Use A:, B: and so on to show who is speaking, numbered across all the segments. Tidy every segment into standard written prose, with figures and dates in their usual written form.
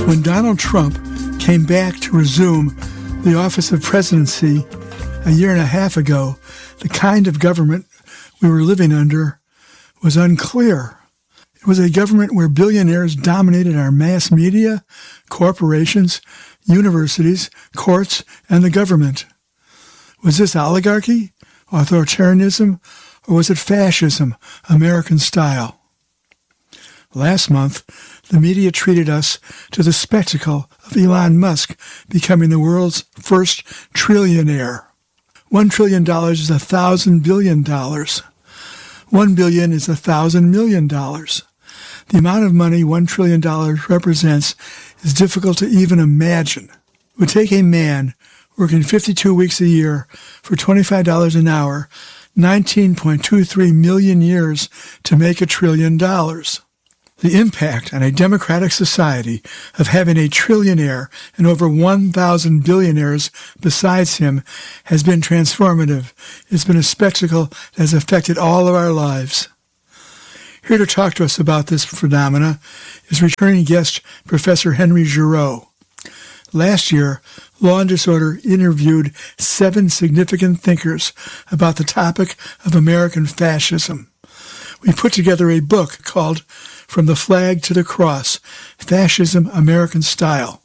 A: When Donald Trump came back to resume the office of presidency a year and a half ago, the kind of government we were living under was unclear. It was a government where billionaires dominated our mass media, corporations, universities, courts, and the government. Was this oligarchy, authoritarianism, or was it fascism, American style? Last month, the media treated us to the spectacle of Elon Musk becoming the world's first trillionaire. $1 trillion is 1,000 billion dollars. 1 billion is 1,000 million dollars. The amount of money $1 trillion represents is difficult to even imagine. It would take a man working 52 weeks a year for $25 an hour, 19.23 million years to make $1 trillion. The impact on a democratic society of having a trillionaire and over 1,000 billionaires besides him has been transformative. It's been a spectacle that has affected all of our lives. Here to talk to us about this phenomena is returning guest Professor Henry Giroux. Last year, Law and Disorder interviewed 7 significant thinkers about the topic of American fascism. We put together a book called From the Flag to the Cross, Fascism, American Style.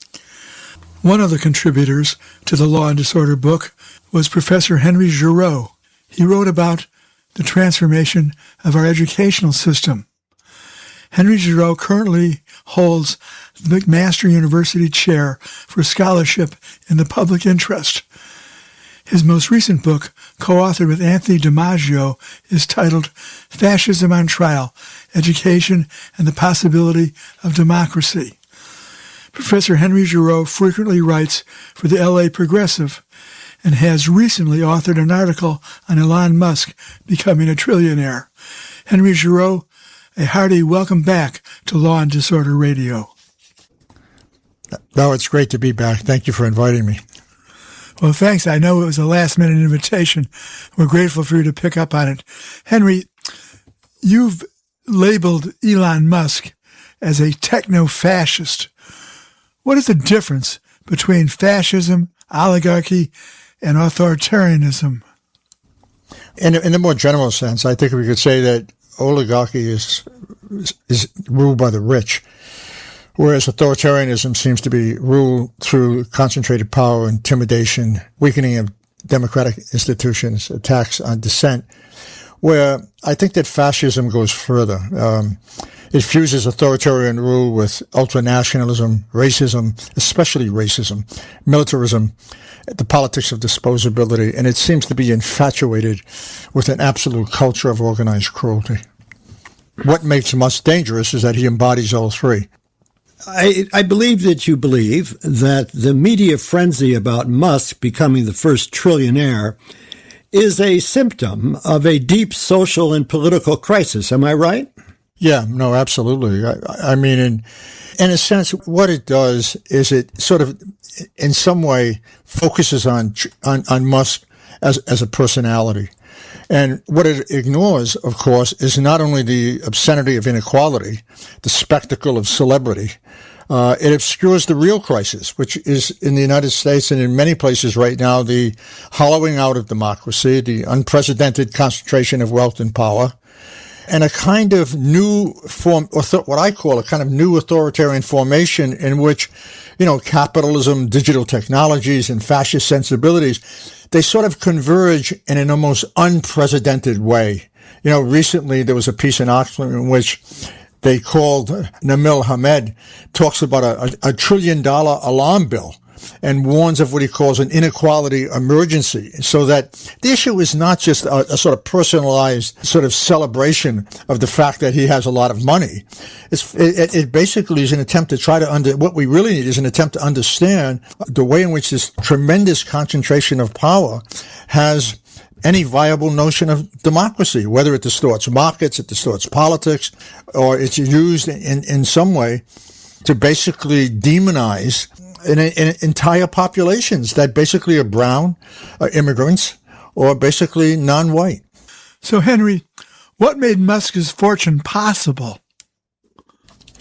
A: One of the contributors to the Law and Disorder book was Professor Henry Giroux. He wrote about the transformation of our educational system. Henry Giroux currently holds the McMaster University Chair for Scholarship in the Public Interest. His most recent book, co-authored with Anthony DiMaggio, is titled Fascism on Trial, Education and the Possibility of Democracy. Professor Henry Giroux frequently writes for the LA Progressive and has recently authored an article on Elon Musk becoming a trillionaire. Henry Giroux, a hearty welcome back to Law and Disorder Radio.
B: No, it's great to be back. Thank you for inviting me.
A: Well, thanks. I know it was a last-minute invitation. We're grateful for you to pick up on it. Henry, you've labeled Elon Musk as a techno-fascist. What is the difference between fascism, oligarchy, and authoritarianism?
B: In the more general sense, I think we could say that oligarchy is ruled by the rich, whereas authoritarianism seems to be ruled through concentrated power, intimidation, weakening of democratic institutions, attacks on dissent, where I think that fascism goes further. It fuses authoritarian rule with ultranationalism, racism, especially racism, militarism, the politics of disposability, and it seems to be infatuated with an absolute culture of organized cruelty. What makes Musk dangerous is that he embodies all three.
C: I believe that you believe that the media frenzy about Musk becoming the first trillionaire is a symptom of a deep social and political crisis. Am I right?
B: Yeah, no, absolutely. I mean, in a sense, what it does is it sort of, in some way, focuses on Musk as a personality. And what it ignores, of course, is not only the obscenity of inequality, the spectacle of celebrity. It obscures the real crisis, which is in the United States and in many places right now, the hollowing out of democracy, the unprecedented concentration of wealth and power, and a kind of new form, what I call a kind of new authoritarian formation in which, capitalism, digital technologies, and fascist sensibilities, they sort of converge in an almost unprecedented way. Recently there was a piece in Oxford in which they called Nabil Hamed talks about a $1 trillion alarm bill and warns of what he calls an inequality emergency. So that the issue is not just a sort of personalized sort of celebration of the fact that he has a lot of money. It basically is an attempt to try to what we really need is an attempt to understand the way in which this tremendous concentration of power has any viable notion of democracy, whether it distorts markets, it distorts politics, or it's used in some way to basically demonize in entire populations that basically are brown, immigrants, or basically non-white.
A: So, Henry, what made Musk's fortune possible?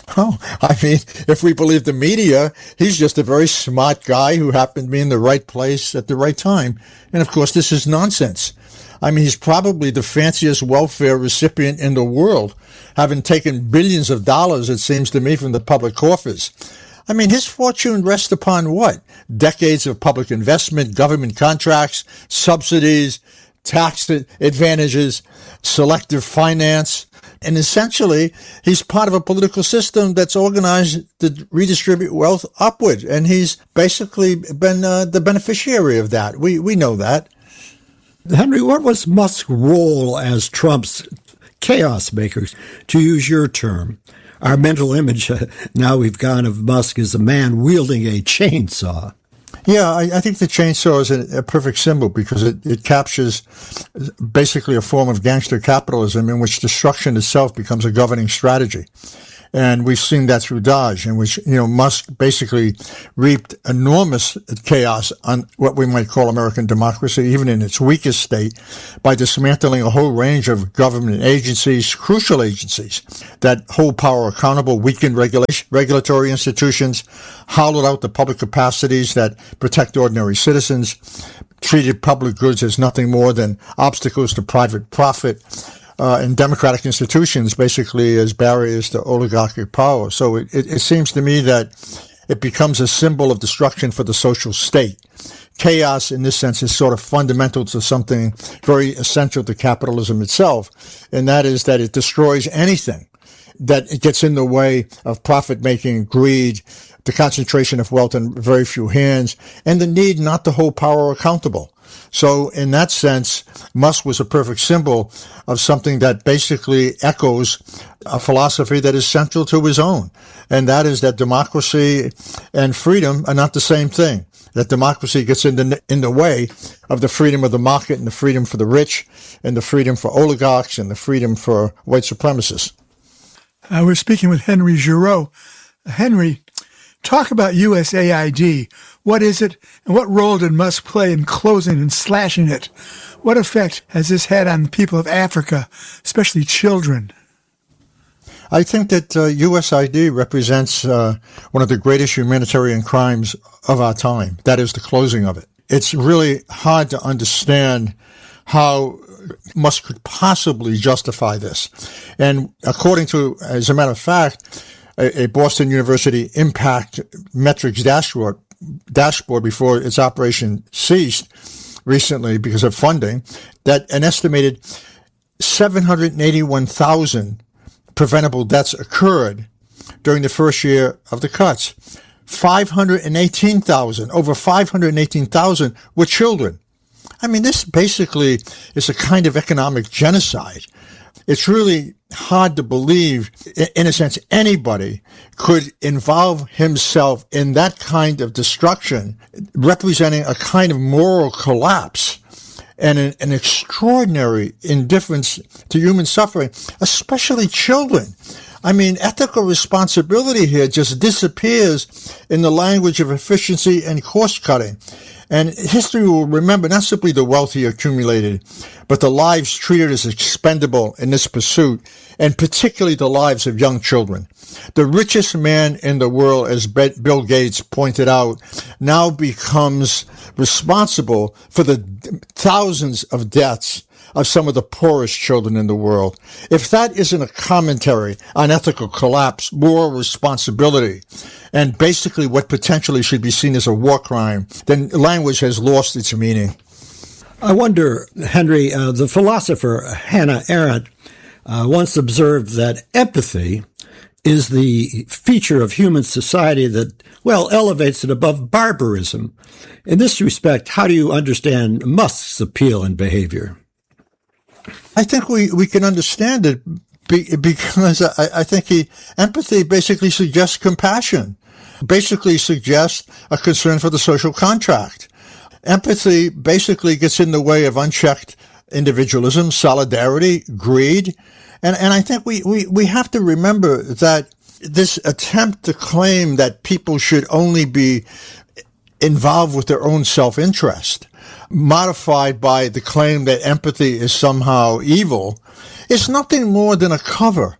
B: Oh, I mean, if we believe the media, he's just a very smart guy who happened to be in the right place at the right time. And of course, this is nonsense. I mean, he's probably the fanciest welfare recipient in the world, having taken billions of dollars, it seems to me, from the public coffers. I mean, his fortune rests upon what? Decades of public investment, government contracts, subsidies, tax advantages, selective finance. And essentially, he's part of a political system that's organized to redistribute wealth upward. And he's basically been the beneficiary of that. We know that.
C: Henry, what was Musk's role as Trump's chaos maker, to use your term? Our mental image now we've gone of Musk as a man wielding a chainsaw.
B: Yeah, I think the chainsaw is a perfect symbol because it captures basically a form of gangster capitalism in which destruction itself becomes a governing strategy. And we've seen that through Dodge, in which, Musk basically reaped enormous chaos on what we might call American democracy, even in its weakest state, by dismantling a whole range of government agencies, crucial agencies that hold power accountable, weakened regulatory institutions, hollowed out the public capacities that protect ordinary citizens, treated public goods as nothing more than obstacles to private profit, and democratic institutions basically as barriers to oligarchic power. So it seems to me that it becomes a symbol of destruction for the social state. Chaos, in this sense, is sort of fundamental to something very essential to capitalism itself, and that is that it destroys anything that it gets in the way of profit-making, greed, the concentration of wealth in very few hands, and the need not to hold power accountable. So in that sense, Musk was a perfect symbol of something that basically echoes a philosophy that is central to his own. And that is that democracy and freedom are not the same thing. That democracy gets in the way of the freedom of the market and the freedom for the rich and the freedom for oligarchs and the freedom for white supremacists.
A: We're speaking with Henry Giroux. Henry, talk about USAID. What is it, and what role did Musk play in closing and slashing it? What effect has this had on the people of Africa, especially children?
B: I think that USAID represents one of the greatest humanitarian crimes of our time. That is the closing of it. It's really hard to understand how Musk could possibly justify this. And according to, as a matter of fact, a Boston University impact metrics dashboard before its operation ceased recently because of funding, that an estimated 781,000 preventable deaths occurred during the first year of the cuts. Over 518,000 were children. I mean, this basically is a kind of economic genocide. It's really hard to believe, in a sense, anybody could involve himself in that kind of destruction, representing a kind of moral collapse and an extraordinary indifference to human suffering, especially children. I mean, ethical responsibility here just disappears in the language of efficiency and cost cutting. And history will remember not simply the wealth he accumulated, but the lives treated as expendable in this pursuit, and particularly the lives of young children. The richest man in the world, as Bill Gates pointed out, now becomes responsible for the thousands of deaths of some of the poorest children in the world. If that isn't a commentary on ethical collapse, moral responsibility, and basically what potentially should be seen as a war crime, then language has lost its meaning.
C: I wonder, Henry, the philosopher Hannah Arendt once observed that empathy is the feature of human society that, elevates it above barbarism. In this respect, how do you understand Musk's appeal and behavior?
B: I think we can understand it because I think empathy basically suggests compassion, basically suggests a concern for the social contract. Empathy basically gets in the way of unchecked individualism, solidarity, greed. And I think we have to remember that this attempt to claim that people should only be involved with their own self-interest, modified by the claim that empathy is somehow evil, is nothing more than a cover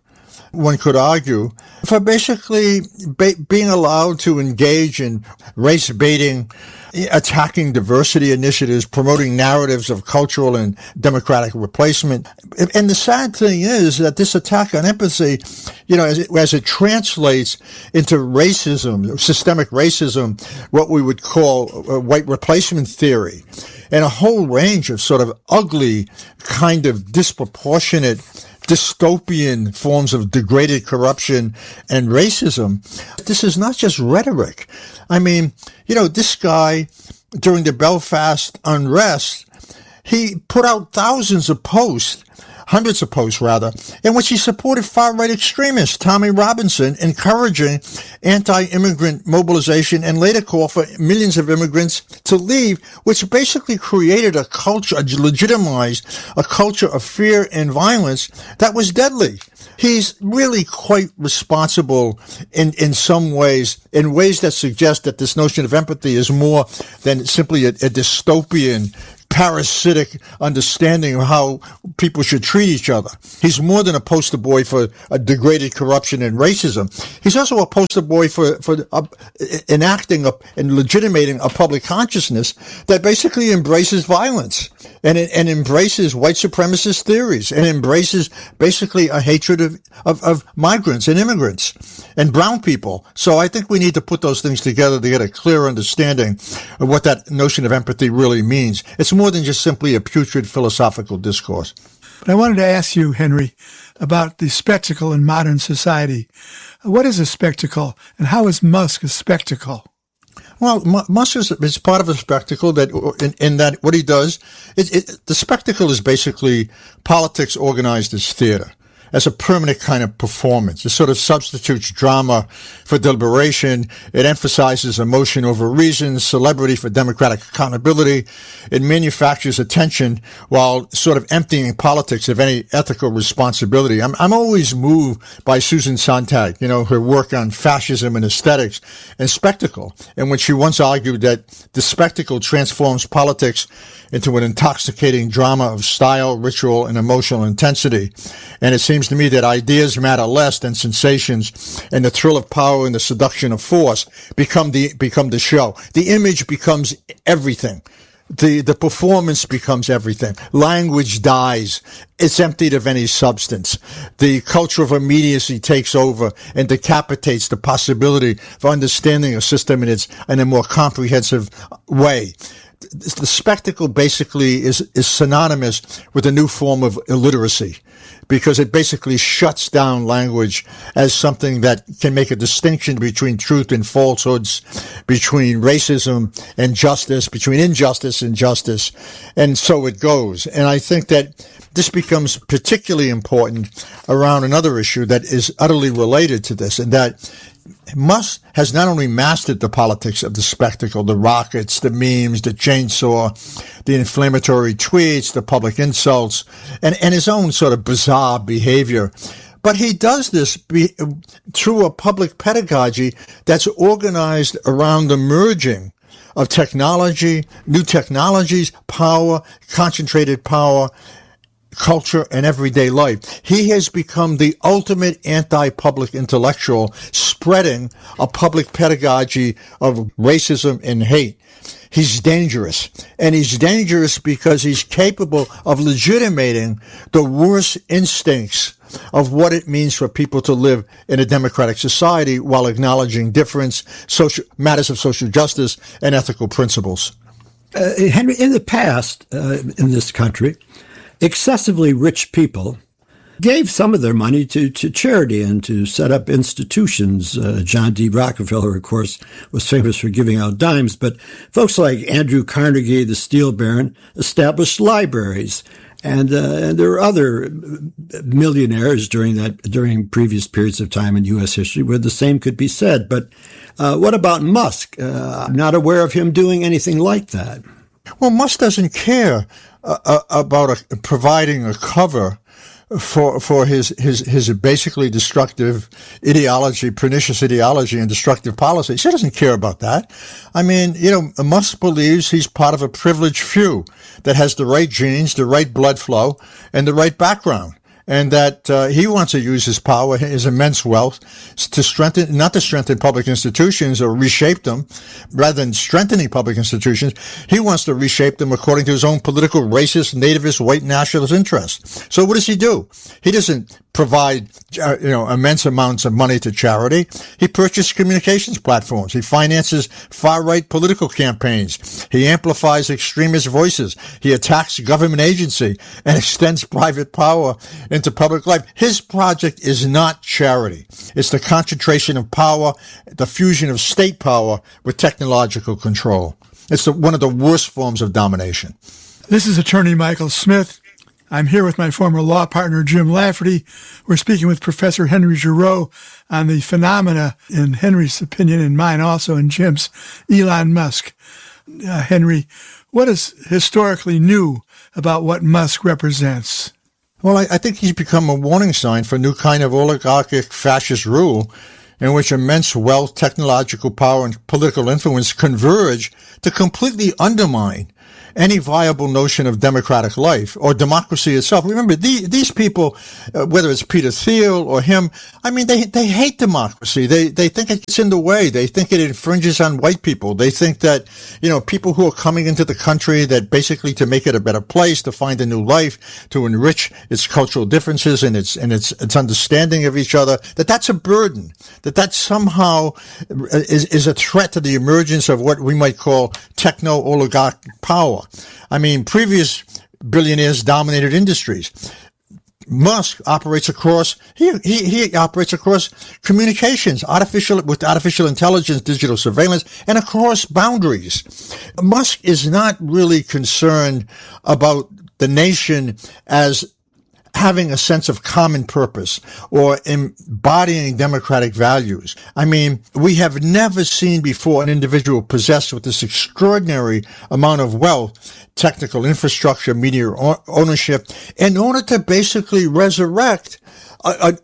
B: one could argue, for basically being allowed to engage in race baiting, attacking diversity initiatives, promoting narratives of cultural and democratic replacement. And the sad thing is that this attack on empathy, as it translates into racism, systemic racism, what we would call white replacement theory, and a whole range of sort of ugly, kind of disproportionate, dystopian forms of degraded corruption and racism. This is not just rhetoric. I mean, this guy, during the Belfast unrest, he put out hundreds of posts rather, in which he supported far-right extremists, Tommy Robinson, encouraging anti-immigrant mobilization and later called for millions of immigrants to leave, which basically created legitimized a culture of fear and violence that was deadly. He's really quite responsible in some ways, in ways that suggest that this notion of empathy is more than simply a dystopian, parasitic understanding of how people should treat each other. He's more than a poster boy for a degraded corruption and racism. He's also a poster boy for enacting and legitimating a public consciousness that basically embraces violence and embraces white supremacist theories and embraces basically a hatred of migrants and immigrants and brown people. So I think we need to put those things together to get a clear understanding of what that notion of empathy really means. It's more than just simply a putrid philosophical discourse.
A: But I wanted to ask you, Henry, about the spectacle in modern society. What is a spectacle, and how is Musk a spectacle?
B: Well, Musk is part of a spectacle that, in that what he does, the spectacle is basically politics organized as theater, as a permanent kind of performance. It sort of substitutes drama for deliberation. It emphasizes emotion over reason, celebrity for democratic accountability. It manufactures attention while sort of emptying politics of any ethical responsibility. I'm always moved by Susan Sontag, her work on fascism and aesthetics and spectacle, in which she once argued that the spectacle transforms politics into an intoxicating drama of style, ritual, and emotional intensity. And it seems to me that ideas matter less than sensations, and the thrill of power and the seduction of force become the show. The image becomes everything. The performance becomes everything. Language dies. It's emptied of any substance. The culture of immediacy takes over and decapitates the possibility for understanding a system in a more comprehensive way. The spectacle basically is synonymous with a new form of illiteracy, because it basically shuts down language as something that can make a distinction between truth and falsehoods, between racism and justice, between injustice and justice, and so it goes. And I think that this becomes particularly important around another issue that is utterly related to this, and that Musk has not only mastered the politics of the spectacle, the rockets, the memes, the chainsaw, the inflammatory tweets, the public insults, and his own sort of bizarre behavior, but he does this through a public pedagogy that's organized around the merging of technology, new technologies, power, concentrated power, culture, and everyday life. He has become the ultimate anti-public intellectual, spreading a public pedagogy of racism and hate. He's dangerous. And he's dangerous because he's capable of legitimating the worst instincts of what it means for people to live in a democratic society while acknowledging difference, matters of social justice, and ethical principles.
C: Henry, in the past, in this country, excessively rich people gave some of their money to charity and to set up institutions. John D. Rockefeller, of course, was famous for giving out dimes, but folks like Andrew Carnegie, the steel baron, established libraries. And there were other millionaires during previous periods of time in U.S. history where the same could be said. But what about Musk? I'm not aware of him doing anything like that.
B: Well, Musk doesn't care about providing a cover for his basically destructive ideology, pernicious ideology, and destructive policies. He doesn't care about that. I mean, Musk believes he's part of a privileged few that has the right genes, the right blood flow, and the right background. and that he wants to use his power, his immense wealth, to strengthen, not to strengthen public institutions or reshape them, rather than strengthening public institutions. He wants to reshape them according to his own political, racist, nativist, white nationalist interests. So what does he do? He doesn't provide, immense amounts of money to charity. He purchases communications platforms. He finances far-right political campaigns. He amplifies extremist voices. He attacks government agency and extends private power into public life. His project is not charity. It's the concentration of power, the fusion of state power with technological control. It's one of the worst forms of domination.
A: This is attorney Michael Smith. I'm here with my former law partner, Jim Lafferty. We're speaking with Professor Henry Giroux on the phenomena, in Henry's opinion and mine also, and Jim's, Elon Musk. Henry, what is historically new about what Musk represents?
B: Well, I think he's become a warning sign for a new kind of oligarchic fascist rule in which immense wealth, technological power, and political influence converge to completely undermine any viable notion of democratic life or democracy itself. Remember, these people, whether it's Peter Thiel or him, I mean, they hate democracy. They think it's in the way. They think it infringes on white people. They think that, people who are coming into the country, that basically to make it a better place, to find a new life, to enrich its cultural differences and its understanding of each other, that's a burden, that somehow is a threat to the emergence of what we might call techno-oligarch power. I mean, previous billionaires dominated industries. Musk operates across, he operates across communications, with artificial intelligence, digital surveillance, and across boundaries. Musk is not really concerned about the nation as having a sense of common purpose or embodying democratic values. I mean, we have never seen before an individual possessed with this extraordinary amount of wealth, technical infrastructure, media ownership, in order to basically resurrect what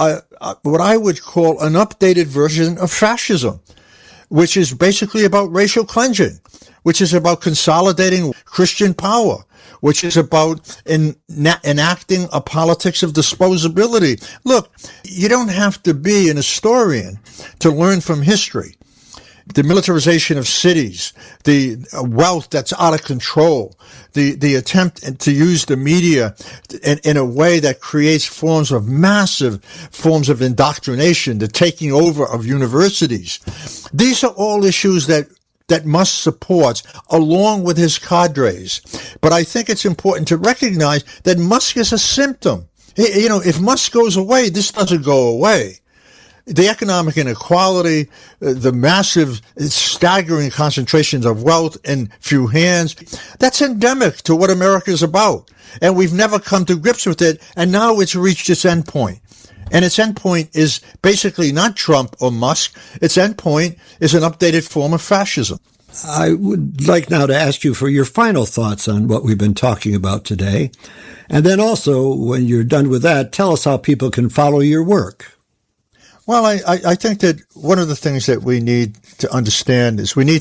B: I would call an updated version of fascism, which is basically about racial cleansing, which is about consolidating Christian power, which is about enacting a politics of disposability. Look, you don't have to be an historian to learn from history. The militarization of cities, the wealth that's out of control, the attempt to use the media in a way that creates massive forms of indoctrination, the taking over of universities. These are all issues that Musk supports, along with his cadres. But I think it's important to recognize that Musk is a symptom. If Musk goes away, this doesn't go away. The economic inequality, the massive, staggering concentrations of wealth in few hands, that's endemic to what America is about. And we've never come to grips with it, and now it's reached its endpoint. And its endpoint is basically not Trump or Musk. Its endpoint is an updated form of fascism.
C: I would like now to ask you for your final thoughts on what we've been talking about today. And then also, when you're done with that, tell us how people can follow your work.
B: Well, I think that one of the things that we need to understand is we need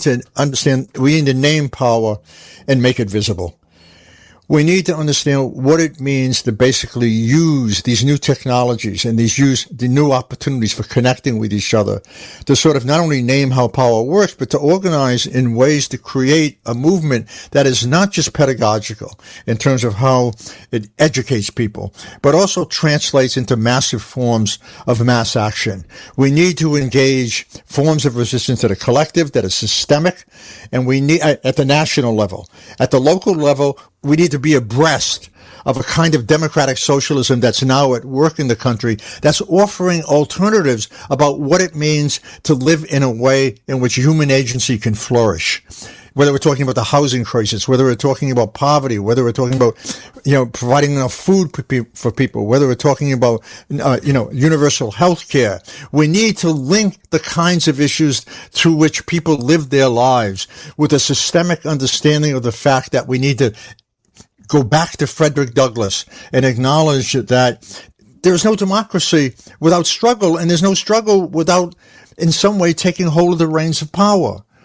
B: to name power and make it visible. We need to understand what it means to basically use these new technologies and use the new opportunities for connecting with each other to sort of not only name how power works, but to organize in ways to create a movement that is not just pedagogical in terms of how it educates people, but also translates into massive forms of mass action. We need to engage forms of resistance that are collective, that are systemic, and we need at the national level. At the local level, we need to be abreast of a kind of democratic socialism that's now at work in the country, that's offering alternatives about what it means to live in a way in which human agency can flourish. Whether we're talking about the housing crisis, whether we're talking about poverty, whether we're talking about, providing enough food for people, whether we're talking about, universal health care. We need to link the kinds of issues through which people live their lives with a systemic understanding of the fact that we need to go back to Frederick Douglass and acknowledge that there's no democracy without struggle, and there's no struggle without, in some way, taking hold of the reins of power.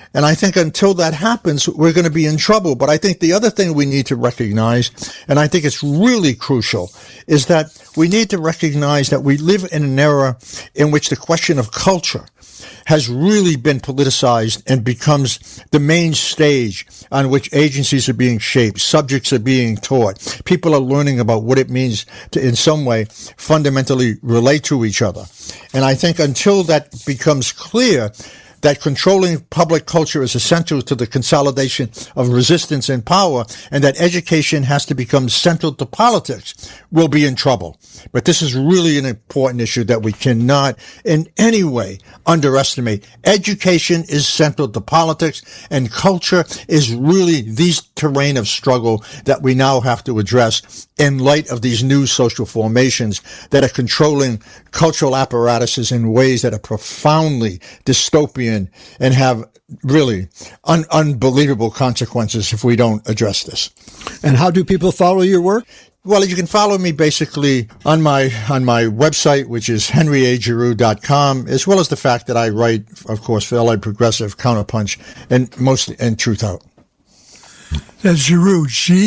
B: And I think until that happens, we're going to be in trouble. But I think the other thing we need to recognize, and I think it's really crucial, is that we need to recognize that we live in an era in which the question of culture has really been politicized and becomes the main stage on which agencies are being shaped, subjects are being taught. People are learning about what it means to, in some way, fundamentally relate to each other. And I think until that becomes clear, that controlling public culture is essential to the consolidation of resistance and power, and that education has to become central to politics, we'll be in trouble. But this is really an important issue that we cannot in any way underestimate. Education is central to politics, and culture is really the terrain of struggle that we now have to address in light of these new social formations that are controlling cultural apparatuses in ways that are profoundly dystopian and have really unbelievable consequences if we don't address this.
C: And how do people follow your work?
B: Well, you can follow me basically on my website, which is henryagiroux.com, as well as the fact that I write, of course, for LA Progressive, Counterpunch, and Truth Out.
A: That's Giroux,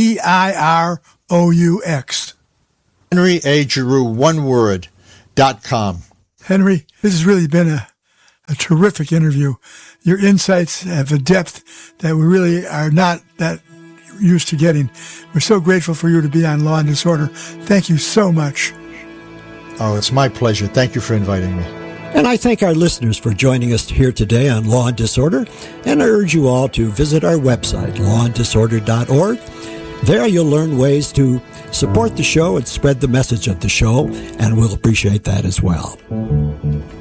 A: Giroux.
B: Henry A. Giroux, one word, .com.
A: Henry, this has really been a terrific interview. Your insights have a depth that we really are not that used to getting. We're so grateful for you to be on Law and Disorder. Thank you so much.
B: Oh, it's my pleasure. Thank you for inviting me.
C: And I thank our listeners for joining us here today on Law and Disorder, and I urge you all to visit our website, lawanddisorder.org. There you'll learn ways to support the show and spread the message of the show, and we'll appreciate that as well.